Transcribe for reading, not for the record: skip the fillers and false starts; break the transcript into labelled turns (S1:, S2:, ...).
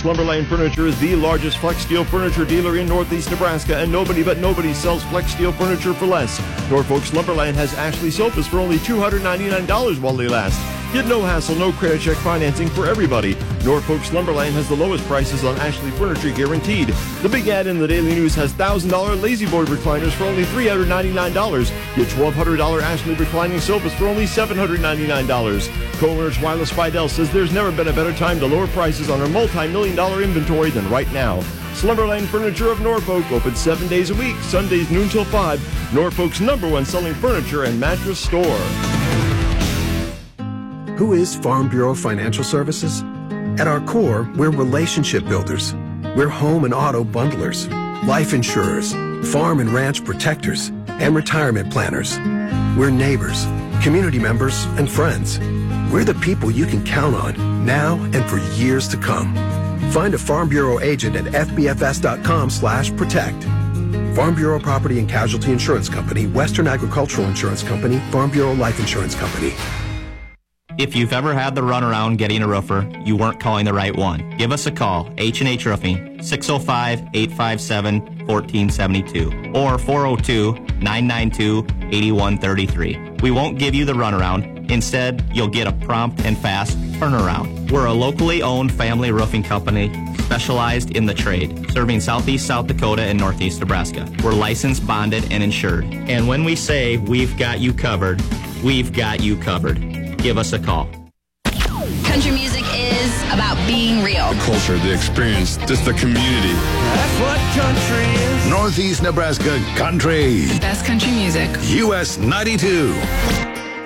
S1: Lumberland Furniture is the largest flex steel furniture dealer in Northeast Nebraska, and nobody sells flex steel furniture for less. Norfolk's Lumberland has Ashley sofas for only $299 while they last. Get no hassle, no credit check financing for everybody. Norfolk's Lumberland has the lowest prices on Ashley furniture guaranteed. The big ad in the Daily News has $1,000 lazy board recliners for only $399. Get $1,200 Ashley reclining sofas for only $799. Co-owners Wireless Fidel says there's never been a better time to lower prices on our multi-million-dollar inventory than right now. Slumberland Furniture of Norfolk, open 7 days a week, Sundays noon till 5. Norfolk's #1 selling furniture and mattress store.
S2: Who is Farm Bureau Financial Services? At our core, we're relationship builders. We're home and auto bundlers, life insurers, farm and ranch protectors, and retirement planners. We're neighbors, community members, and friends. We're the people you can count on now and for years to come. Find a Farm Bureau agent at fbfs.com/protect. Farm Bureau Property and Casualty Insurance Company, Western Agricultural Insurance Company, Farm Bureau Life Insurance Company.
S3: If you've ever had the runaround getting a roofer, you weren't calling the right one. Give us a call, H&H Roofing, 605-857-1472 or 402-992-8133. We won't give you the runaround. Instead, you'll get a prompt and fast turnaround. We're a locally owned family roofing company specialized in the trade, serving southeast South Dakota and northeast Nebraska. We're licensed, bonded, and insured. And when we say we've got you covered, we've got you covered. Give us a call.
S4: Country music is about being real.
S5: The culture, the experience, just the community.
S6: That's what country is.
S7: Northeast Nebraska Country.
S4: Best country music.
S7: US 92.